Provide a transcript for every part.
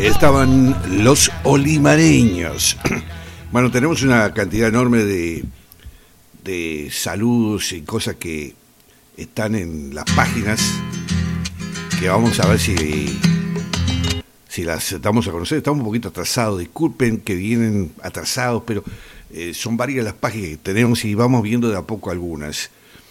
Estaban los olimareños. Bueno, tenemos una cantidad enorme de saludos y cosas que están en las páginas que vamos a ver si las damos a conocer. Estamos un poquito atrasados, disculpen que vienen atrasados, pero son varias las páginas que tenemos y vamos viendo de a poco algunas.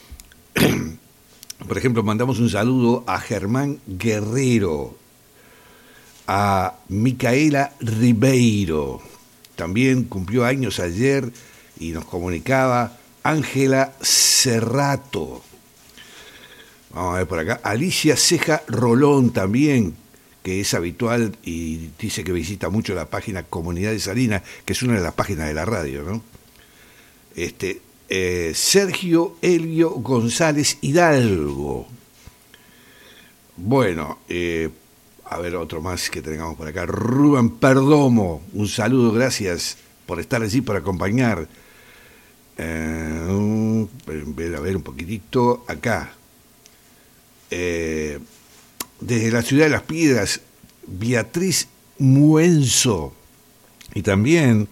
Por ejemplo, mandamos un saludo a Germán Guerrero, a Micaela Ribeiro, también cumplió años ayer y nos comunicaba Ángela Cerrato. Vamos a ver por acá, Alicia Ceja Rolón también, que es habitual y dice que visita mucho la página Comunidad de Salinas, que es una de las páginas de la radio, ¿no? Sergio Elio González Hidalgo. Bueno, a ver, otro más que tengamos por acá. Rubén Perdomo, un saludo, gracias por estar allí, por acompañar. A ver un poquitito acá. Desde la ciudad de Las Piedras, Beatriz Muenzo. Y también,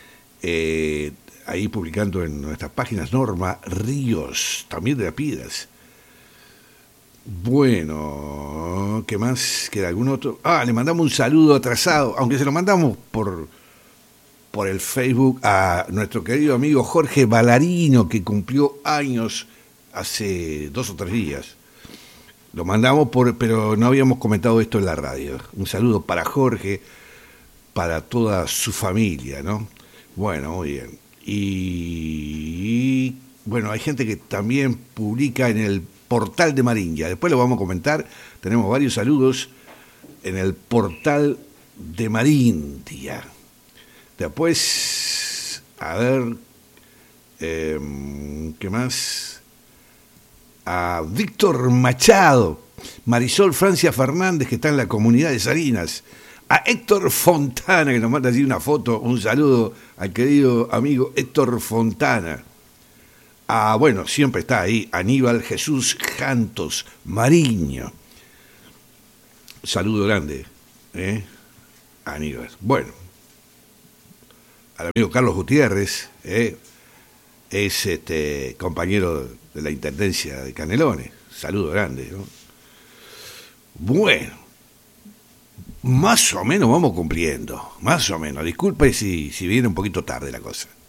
ahí publicando en nuestras páginas, Norma Ríos, también de Las Piedras. Bueno, ¿qué más? ¿Queda algún otro? Le mandamos un saludo atrasado, aunque se lo mandamos por el Facebook a nuestro querido amigo Jorge Balarino, que cumplió años hace 2 o 3 días. Lo mandamos pero no habíamos comentado esto en la radio. Un saludo para Jorge, para toda su familia, ¿no? Bueno, muy bien. Y bueno, hay gente que también publica en el portal de Marindia. Después lo vamos a comentar. Tenemos varios saludos en el portal de Marindia. Después, a ver, ¿qué más? A Víctor Machado, Marisol Francia Fernández, que está en la Comunidad de Salinas, a Héctor Fontana, que nos manda allí una foto, un saludo al querido amigo Héctor Fontana. Bueno, siempre está ahí, Aníbal Jesús Jantos Mariño. Saludo grande, Aníbal. Bueno, al amigo Carlos Gutiérrez, es compañero de la Intendencia de Canelones. Saludo grande, ¿no? Bueno, más o menos vamos cumpliendo, más o menos. Disculpe si viene un poquito tarde la cosa.